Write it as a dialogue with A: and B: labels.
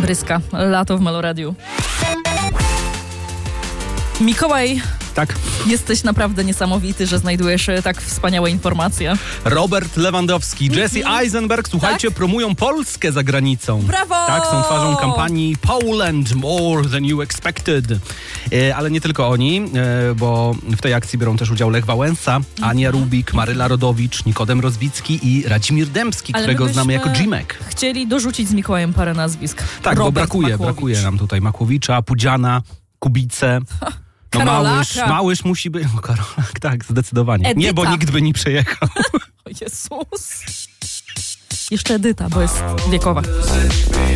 A: Bryska, lato w Meloradiu. Mikołaj,
B: Tak.
A: jesteś naprawdę niesamowity, że znajdujesz tak wspaniałe informacje.
B: Robert Lewandowski, Jesse Eisenberg, słuchajcie, promują Polskę za granicą.
A: Brawo!
B: Tak, są twarzą kampanii Poland More Than You Expected. Ale nie tylko oni, bo w tej akcji biorą też udział Lech Wałęsa, Ania Rubik, Maryla Rodowicz, Nikodem Rozbicki i Radzimir Dębski,
A: Ale
B: którego
A: my
B: znamy jako
A: byśmy
B: Jimek.
A: Chcieli dorzucić z Mikołajem parę nazwisk.
B: Tak, bo
A: Robert Makłowicz.
B: brakuje nam tutaj Makłowicza, Pudziana, Kubice. No
A: Karolaka.
B: Małysz musi być. No Karolak, tak, zdecydowanie.
A: Edyta.
B: Nie, bo nikt by nie przejechał.
A: O Jezus. Jeszcze Edyta, bo jest wiekowa.